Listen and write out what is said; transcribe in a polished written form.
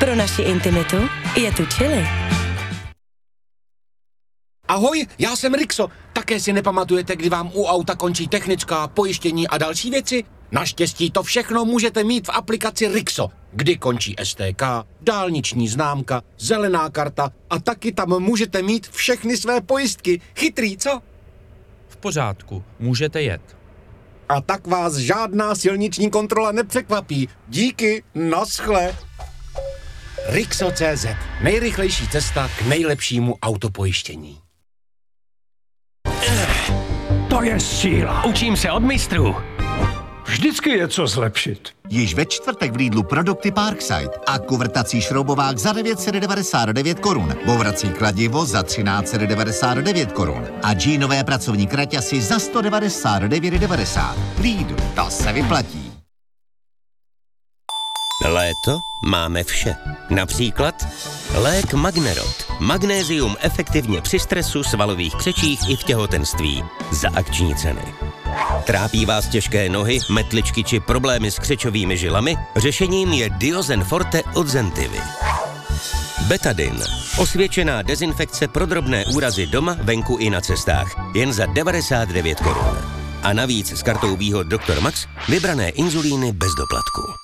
Pro naši intimitu je tu Chili. Ahoj, já jsem Rixo. Také si nepamatujete, kdy vám u auta končí technická, pojištění a další věci? Naštěstí to všechno můžete mít v aplikaci Rixo, kdy končí STK, dálniční známka, zelená karta a taky tam můžete mít všechny své pojistky. Chytrý, co? V pořádku, můžete jet. A tak vás žádná silniční kontrola nepřekvapí. Díky, naschle. Rixo.cz. Nejrychlejší cesta k nejlepšímu autopojištění. To je síla. Učím se od mistrů. Vždycky je co zlepšit. Již ve čtvrtek v Lidlu produkty Parkside a kuvrtací šroubovák za 999 korun, bourací kladivo za 1399 korun a džínové pracovní kraťasy za 199,90. Lidl, to se vyplatí. Léto máme vše. Například lék Magnerot. Magnézium efektivně při stresu, svalových křečích i v těhotenství. Za akční ceny. Trápí vás těžké nohy, metličky či problémy s křečovými žilami? Řešením je Diozen Forte od Zentivy. Betadin. Osvědčená dezinfekce pro drobné úrazy doma, venku i na cestách. Jen za 99 korun. A navíc s kartou výhod Dr. Max vybrané inzulíny bez doplatku.